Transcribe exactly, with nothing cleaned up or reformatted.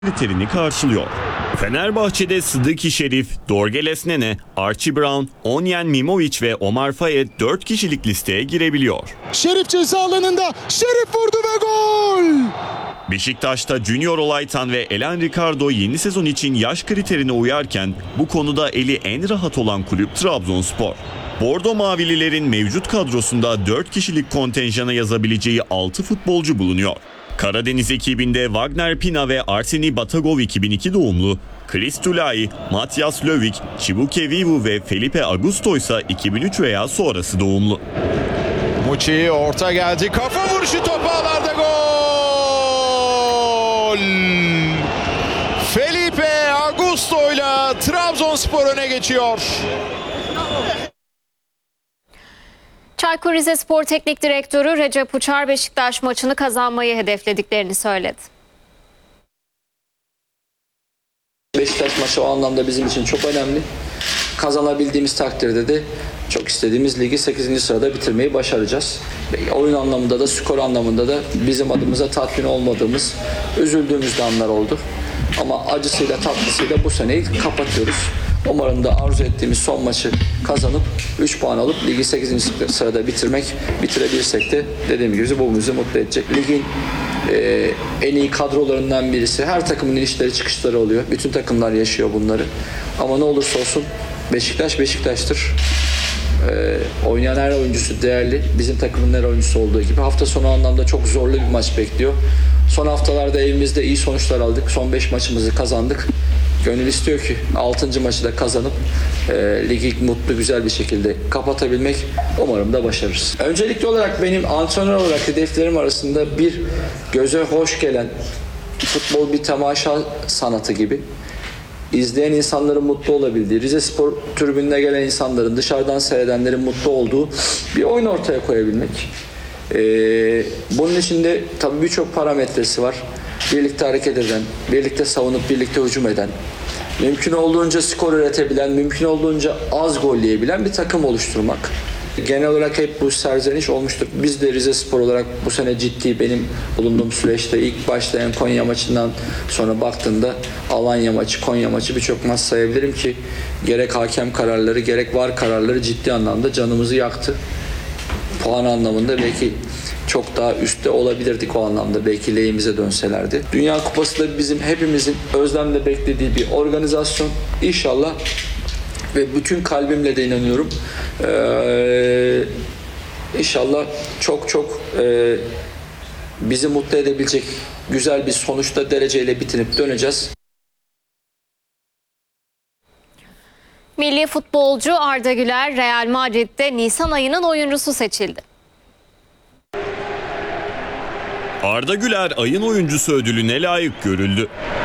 kriterini karşılıyor. Fenerbahçe'de Sıdıki Şerif, Dorgeles Nene, Archie Brown, Onyen Mimovic ve Omar Fayet dört kişilik listeye girebiliyor. Şerif ceza alanında, Şerif vurdu ve gol! Beşiktaş'ta Junior Olaytan ve Elen Ricardo yeni sezon için yaş kriterine uyarken bu konuda eli en rahat olan kulüp Trabzonspor. Bordo Mavililerin mevcut kadrosunda dört kişilik kontenjana yazabileceği altı futbolcu bulunuyor. Karadeniz ekibinde Wagner Pina ve Arseni Batagov iki bin iki doğumlu, Chris Tulay, Matias Lövik, Chibuke Vivu ve Felipe Augusto ise iki bin üç veya sonrası doğumlu. Muçi orta geldi, kafa vuruşu, top ağlarda, gol! Felipe Augusto ile Trabzonspor öne geçiyor. Çaykur Rizespor Teknik Direktörü Recep Uçar Beşiktaş maçını kazanmayı hedeflediklerini söyledi. Beşiktaş maçı o anlamda bizim için çok önemli. Kazanabildiğimiz takdirde de çok istediğimiz ligi sekizinci sırada bitirmeyi başaracağız. Oyun anlamında da skor anlamında da bizim adımıza tatmin olmadığımız, üzüldüğümüz de anlar oldu. Ama acısıyla tatlısıyla bu seneyi kapatıyoruz. Umarım da arzu ettiğimiz son maçı kazanıp üç puan alıp ligi sekizinci sırada bitirmek, bitirebilirsek de dediğim gibi bu bizi mutlu edecek. Ligin e, en iyi kadrolarından birisi. Her takımın inişleri çıkışları oluyor. Bütün takımlar yaşıyor bunları. Ama ne olursa olsun Beşiktaş Beşiktaş'tır. Ee, oynayan her oyuncusu değerli. Bizim takımın her oyuncusu olduğu gibi. Hafta sonu anlamda çok zorlu bir maç bekliyor. Son haftalarda evimizde iyi sonuçlar aldık. Son beş maçımızı kazandık. Gönül istiyor ki altıncı maçı da kazanıp e, ligi mutlu güzel bir şekilde kapatabilmek. Umarım da başarırız. Öncelikli olarak benim antrenör olarak hedeflerim arasında bir göze hoş gelen futbol bir temaşa sanatı gibi. İzleyen insanların mutlu olabildiği, Rizespor tribününe gelen insanların, dışarıdan seyredenlerin mutlu olduğu bir oyun ortaya koyabilmek. Ee, bunun içinde tabii birçok parametresi var. Birlikte hareket eden, birlikte savunup birlikte hücum eden, mümkün olduğunca skor üretebilen, mümkün olduğunca az gol yiyebilen bir takım oluşturmak. Genel olarak hep bu serzeniş olmuştur. Biz de Rizespor olarak bu sene ciddi, benim bulunduğum süreçte ilk başlayan Konya maçından sonra baktığında Alanya maçı, Konya maçı birçok maç sayabilirim ki gerek hakem kararları gerek V A R kararları ciddi anlamda canımızı yaktı. Puan anlamında belki çok daha üstte olabilirdik o anlamda, belki lehimize dönselerdi. Dünya Kupası da bizim hepimizin özlemle beklediği bir organizasyon. İnşallah ve bütün kalbimle de inanıyorum. Ee, inşallah çok çok e, bizi mutlu edebilecek güzel bir sonuçta dereceyle bitirip döneceğiz. Milli futbolcu Arda Güler Real Madrid'de Nisan ayının oyuncusu seçildi. Arda Güler ayın oyuncusu ödülüne layık görüldü.